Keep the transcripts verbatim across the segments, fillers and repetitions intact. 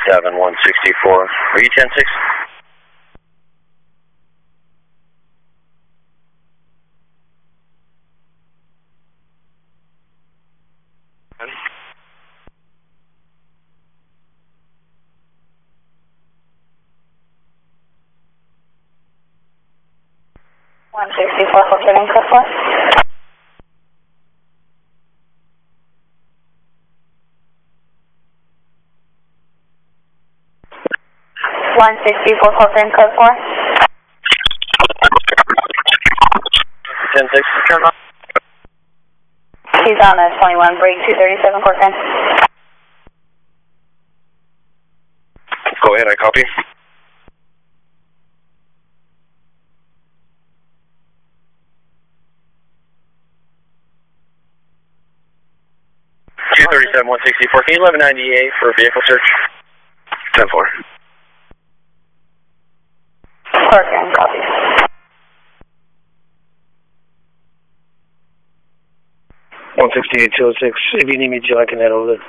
seven one sixty-four. Are you ten six? one sixty-four, fulfilling code four. one sixty-four, fulfilling code four. ten six, turn on. He's on a twenty-one, break two thirty-seven, core ten. Go ahead, I copy. two thirty-seven, one sixty-four, can you eleven ninety-eight for a vehicle search? ten four. Core ten, copy. one sixty-eight, two oh six. If you need me to, I can head over there.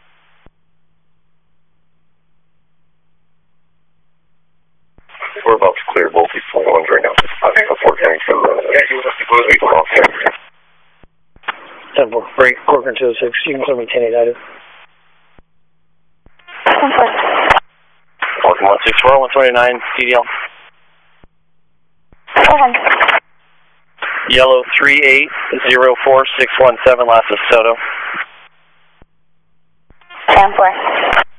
We're about to clear both these phone ones right now. I think the four ten from the... Yeah, you have to go to the off there. ten four, break, Corcoran two oh six. You can call me ten eight item. Corcoran one six four, one twenty-nine, C D L. Go ahead. Yellow three eight zero four six one seven, last is Soto. ten four.